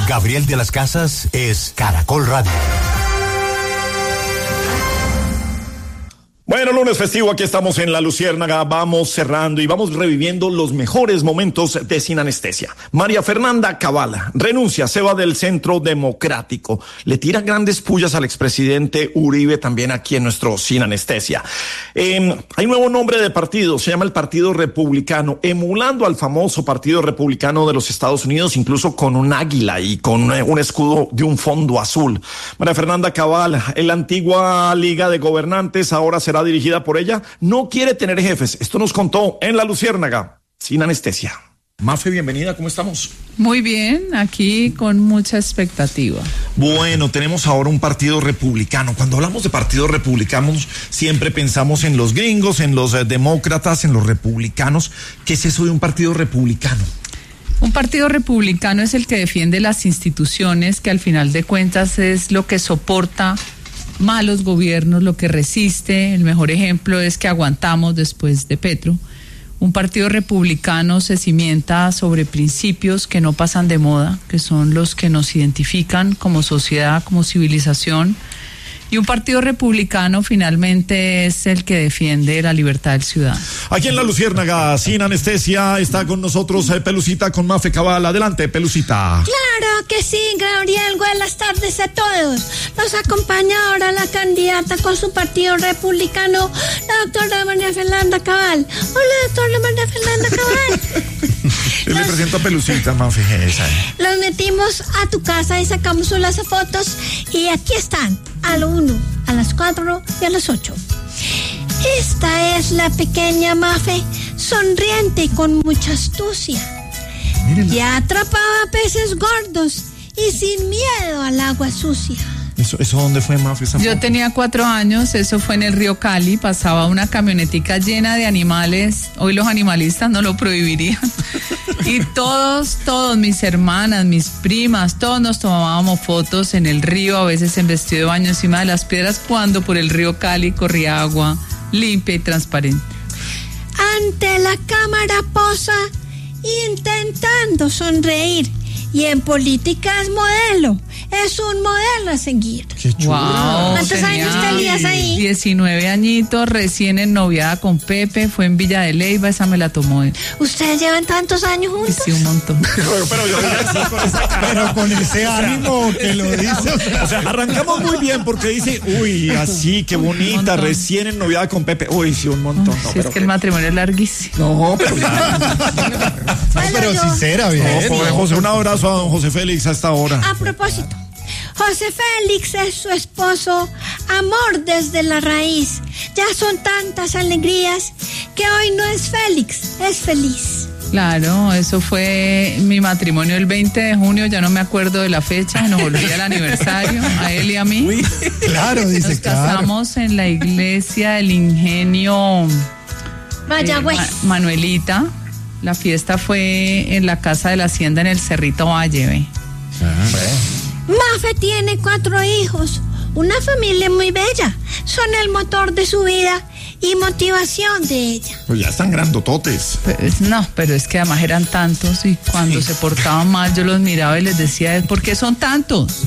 Gabriel de las Casas es Caracol Radio. Bueno, lunes festivo, aquí estamos en La Luciérnaga, vamos cerrando y vamos reviviendo los mejores momentos de Sin Anestesia. María Fernanda Cabal renuncia, se va del Centro Democrático, le tira grandes pullas al expresidente Uribe también aquí en nuestro Sin Anestesia. Hay nuevo nombre de partido, se llama el Partido Republicano, emulando al famoso Partido Republicano de los Estados Unidos, incluso con un águila y con un escudo de un fondo azul. María Fernanda Cabal, en la antigua Liga de Gobernantes, ahora será dirigida por ella, no quiere tener jefes. Esto nos contó en La Luciérnaga, Sin Anestesia. Mafe, bienvenida, ¿cómo estamos? Muy bien, aquí con mucha expectativa. Bueno, tenemos ahora un partido republicano. Cuando hablamos de partidos republicanos, siempre pensamos en los gringos, en los demócratas, en los republicanos. ¿Qué es eso de un partido republicano? Un partido republicano es el que defiende las instituciones, que al final de cuentas es lo que soporta malos gobiernos, lo que resiste. El mejor ejemplo es que aguantamos después de Petro. Un partido republicano se cimienta sobre principios que no pasan de moda, que son los que nos identifican como sociedad, como civilización. Y un partido republicano finalmente es el que defiende la libertad del ciudadano. Aquí en La Luciérnaga, Sin Anestesia, está con nosotros Pelucita con Mafe Cabal. Adelante, Pelucita. Claro que sí, Gabriel. Buenas tardes a todos. Nos acompaña ahora la candidata con su partido republicano, la doctora María Fernanda Cabal. Hola, doctora María Fernanda Cabal. Yo le presento a Pelucita, Mafe. Los metimos a tu casa y sacamos unas fotos y aquí están, a lo 1, a las 4 y a las 8. Esta es la pequeña Mafe, sonriente y con mucha astucia. Mírenla. Ya atrapaba peces gordos y sin miedo al agua sucia. ¿Eso dónde fue, Mafe? Yo tenía 4 años, eso fue en el río Cali, pasaba una camionetica llena de animales, hoy los animalistas no lo prohibirían, y todos, mis hermanas, mis primas, todos nos tomábamos fotos en el río, a veces en vestido de baño encima de las piedras, cuando por el río Cali corría agua limpia y transparente. Ante la cámara posa, intentando sonreír, y en política es modelo. Es un modelo a seguir. Qué chulo. Wow, ¿cuántos años tenías ahí? 19 añitos, recién ennoviada con Pepe, fue en Villa de Leyva, esa me la tomó él. ¿Ustedes llevan tantos años juntos? Sí, un montón. Pero yo diría así con esa cara. Pero con ese ánimo que lo dice. O sea, arrancamos muy bien porque dice, uy, así, qué bonita, recién ennoviada con Pepe. Uy, sí, un montón. No, sí, es que el matrimonio es larguísimo. No, pero ya. Pero sincera, bien. José, un abrazo a don José Félix a esta hora. A propósito, José Félix es su esposo, amor desde la raíz. Ya son tantas alegrías que hoy no es Félix, es feliz. Claro, eso fue mi matrimonio el 20 de junio, ya no me acuerdo de la fecha, nos olvidé el aniversario, a él y a mí. Uy, claro, dice, nos casamos en la iglesia del Ingenio Mayagüez. Manuelita. La fiesta fue en la casa de la hacienda en el Cerrito Valle. Mafe tiene 4 hijos, una familia muy bella. Son el motor de su vida y motivación de ella. Pues ya están grandototes. Pero es que además eran tantos y cuando se portaban mal yo los miraba y les decía, ¿por qué son tantos?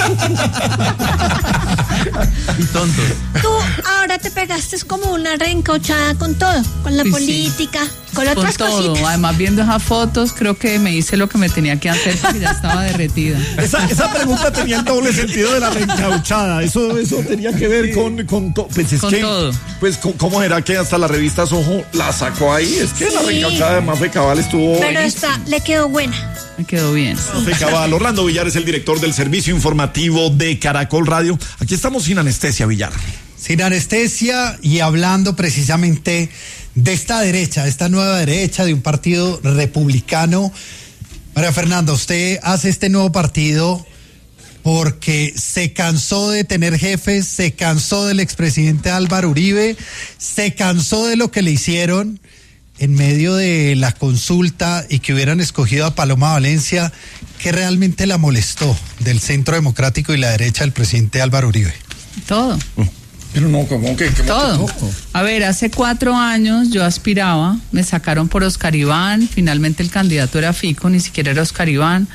Y tontos. Tú ahora te pegaste como una reencauchada con todo, con la política, con otras todo. cositas. Además, viendo esas fotos, creo que me hice lo que me tenía que hacer porque ya estaba derretida. Esa pregunta tenía el doble sentido de la reencauchada. Eso tenía que ver con pues es con que, todo. Pues, ¿cómo era que hasta la revista Soho la sacó ahí? Es que la reencauchada de Mafe Cabal estuvo. Pero esta le quedó buena. Me quedó bien. Mafe Cabal, Orlando Villar es el director del servicio informativo de Caracol Radio. Aquí estamos Sin Anestesia, Villar. Sin Anestesia y hablando precisamente de esta derecha, de esta nueva derecha, de un partido republicano. María Fernanda, usted hace este nuevo partido porque se cansó de tener jefes, se cansó del expresidente Álvaro Uribe, se cansó de lo que le hicieron en medio de la consulta y que hubieran escogido a Paloma Valencia. ¿Qué realmente la molestó del Centro Democrático y la derecha del presidente Álvaro Uribe? Todo. Pero no, ¿cómo que? Todo. A ver, hace 4 años yo aspiraba, me sacaron por Oscar Iván, finalmente el candidato era Fico, ni siquiera era Oscar Iván.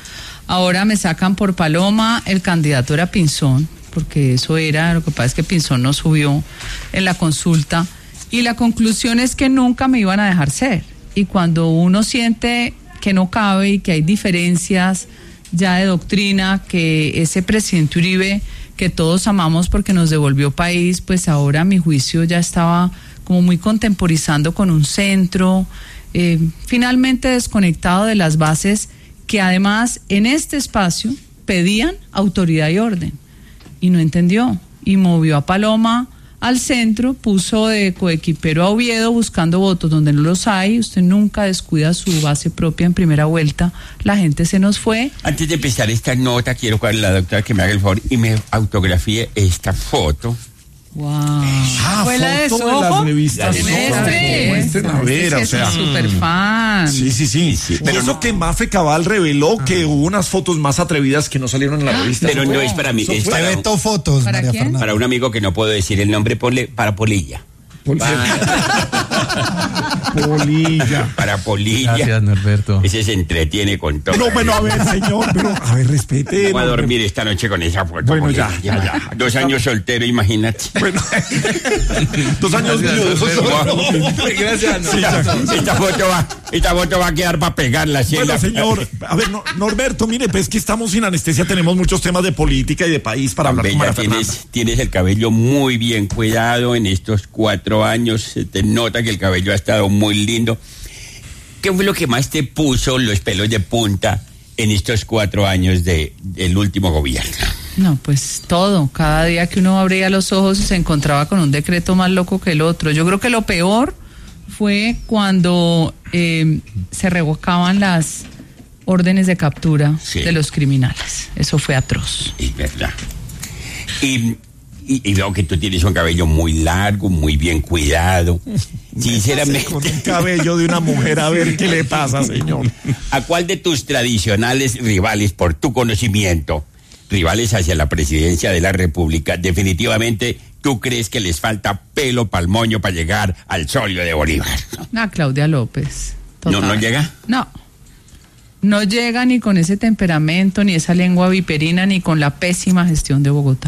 Ahora me sacan por Paloma, el candidato era Pinzón, porque eso era, lo que pasa es que Pinzón no subió en la consulta, y la conclusión es que nunca me iban a dejar ser. Y cuando uno siente que no cabe y que hay diferencias ya de doctrina, que ese presidente Uribe, que todos amamos porque nos devolvió país, pues ahora a mi juicio ya estaba como muy contemporizando con un centro, finalmente desconectado de las bases que además en este espacio pedían autoridad y orden, y no entendió, y movió a Paloma al centro, puso de coequipero a Oviedo buscando votos donde no los hay. Usted nunca descuida su base propia en primera vuelta, la gente se nos fue. Antes de empezar esta nota, quiero que la doctora que me haga el favor y me autografíe esta foto. Wow. Fue la de las revistas. Muestren a ver, o sea. Súper fan. Sí. Pero eso que Mafe Cabal reveló que hubo unas fotos más atrevidas que no salieron en la revista. Pero no es para mí. Es para Beto Fotos, ¿Para María quién? Fernanda. Para un amigo que no puedo decir el nombre, ponle para Polilla. Polilla. Para Polilla. Gracias, Norberto. Ese se entretiene con todo. No, bueno, a ver, señor, pero a ver, respete. Voy a dormir esta noche con esa foto. Bueno, porque ya. 2 años soltero, imagínate. Bueno, 2 años Gracias, Sí, ya. Esta foto va a quedar para pegarla. ¿Sí? Bueno, señor, a ver, Norberto, mire, pues que estamos sin anestesia, tenemos muchos temas de política y de país para hablar con María Fernanda. Tienes el cabello muy bien cuidado en estos 4 años. Se te nota que el cabello ha estado muy lindo. ¿Qué fue lo que más te puso los pelos de punta en estos 4 años del último gobierno? No, pues todo. Cada día que uno abría los ojos se encontraba con un decreto más loco que el otro. Yo creo que lo peor fue cuando se revocaban las órdenes de captura de los criminales. Eso fue atroz. Es verdad. Y veo que tú tienes un cabello muy largo, muy bien cuidado. Sinceramente. Con un cabello de una mujer, a ver qué le pasa, señor. ¿A cuál de tus tradicionales rivales, por tu conocimiento, rivales hacia la presidencia de la República, definitivamente tú crees que les falta pelo pa'l moño para llegar al solio de Bolívar? Claudia López. Total. ¿No llega? No llega ni con ese temperamento, ni esa lengua viperina, ni con la pésima gestión de Bogotá.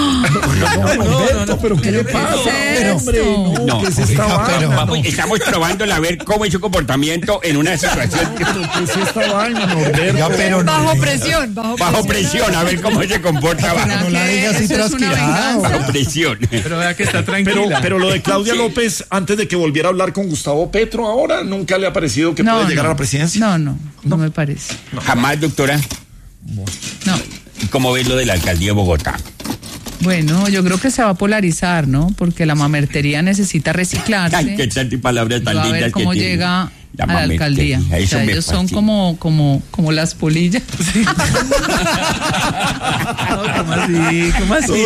No, pero ¿qué le pasa? No, ¿qué es esta vaina? Estamos probándola a ver cómo es su comportamiento en una situación. ¿Qué es esta vaina, Norberto? Bajo presión. Bajo presión, a ver cómo se comporta No la digas así trasquilado. bajo presión. Pero vea que está tranquila. Pero lo de Claudia López, antes de que volviera a hablar con Gustavo Petro, ahora nunca le ha parecido que puede llegar a la presidencia. No me parece. Jamás, doctora. No. ¿Cómo ves lo de la alcaldía de Bogotá? Bueno, yo creo que se va a polarizar, ¿no? Porque la mamertería necesita reciclarse. Ay, qué tantas palabras tan Va a lindas ver cómo que tiene. llega a la mamertería, alcaldía. O eso sea, me ellos son fascina. como las polillas. ¿Cómo así?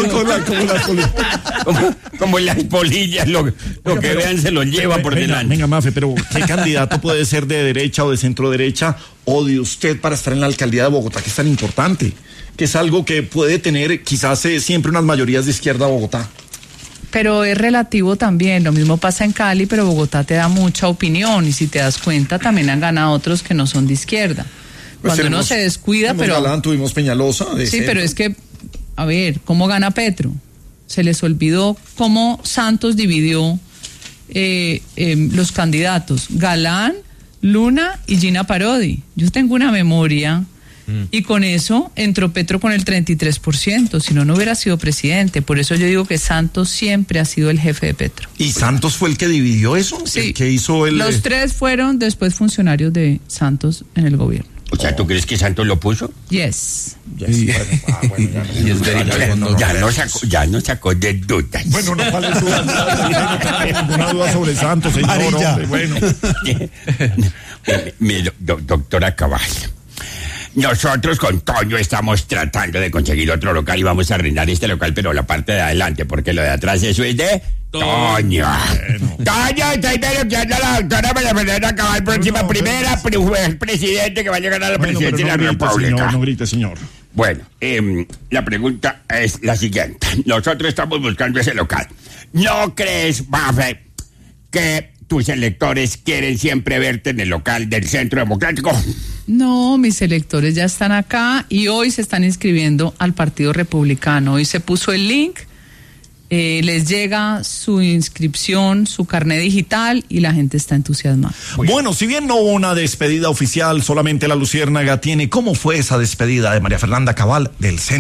Como las polillas, lo que vean se lo lleva por delante. Venga, Mafe, pero ¿qué candidato puede ser de derecha o de centro derecha o de usted para estar en la alcaldía de Bogotá, que es tan importante? Que es algo que puede tener quizás siempre unas mayorías de izquierda a Bogotá. Pero es relativo también, lo mismo pasa en Cali, pero Bogotá te da mucha opinión y si te das cuenta también han ganado otros que no son de izquierda. Pues Cuando uno se descuida, pero... Galán, tuvimos Peñalosa. Sí, pero es que, a ver, ¿cómo gana Petro? Se les olvidó cómo Santos dividió los candidatos, Galán, Luna y Gina Parodi. Yo tengo una memoria... Y con eso entró Petro con el 33%, si no, no hubiera sido presidente. Por eso yo digo que Santos siempre ha sido el jefe de Petro. ¿Y Santos fue el que dividió eso? Sí. ¿El que hizo el...? Los tres fueron después funcionarios de Santos en el gobierno. O sea, ¿tú crees que Santos lo puso? Yes. Ya no sacó de dudas. Bueno, no vale ninguna duda sobre Santos, señor. Hombre, bueno. Doctora Cabal, nosotros con Toño estamos tratando de conseguir otro local y vamos a arrendar este local, pero la parte de adelante, porque lo de atrás eso es de Toño. Toño, estoy bloqueando a la doctora María Fernanda Cabal, próxima primera presidente que va a llegar a la presidencia de la República. No grite, señor. Bueno, la pregunta es la siguiente. Nosotros estamos buscando ese local. ¿No crees, Mafe, que tus electores quieren siempre verte en el local del Centro Democrático? No, mis electores ya están acá y hoy se están inscribiendo al Partido Republicano. Hoy se puso el link, les llega su inscripción, su carné digital y la gente está entusiasmada. Bueno, si bien no hubo una despedida oficial, solamente la Luciérnaga tiene cómo fue esa despedida de María Fernanda Cabal del Centro.